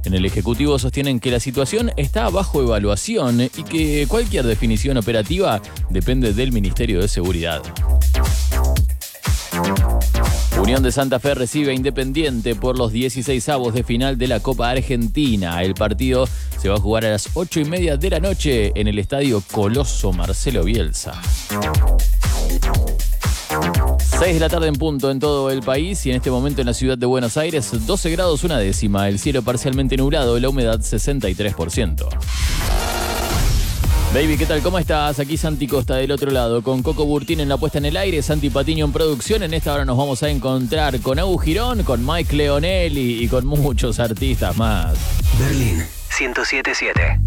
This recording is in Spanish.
En el Ejecutivo sostienen que la situación está bajo evaluación y que cualquier definición operativa depende del Ministerio de Seguridad. Unión de Santa Fe recibe a Independiente por los 16avos de final de la Copa Argentina. El partido se va a jugar a las 8:30 de la noche en el Estadio Coloso Marcelo Bielsa. 6 de la tarde en punto en todo el país y en este momento en la ciudad de Buenos Aires, 12 grados 1 décima, el cielo parcialmente nublado, la humedad 63%. Baby, ¿qué tal? ¿Cómo estás? Aquí Santi Costa del otro lado, con Coco Burtín en la puesta en el aire, Santi Patiño en producción. En esta hora nos vamos a encontrar con Agus Girón, con Mike Leonelli y con muchos artistas más. Berlín 107.7.